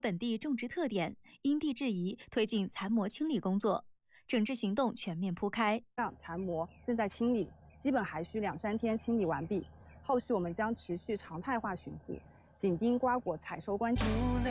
本地种植特点，因地制宜推进残膜清理工作，整治行动全面铺开。 残膜正在清理，基本还需2-3天清理完毕。后续我们将持续常态化巡护，紧盯瓜果采收关卡。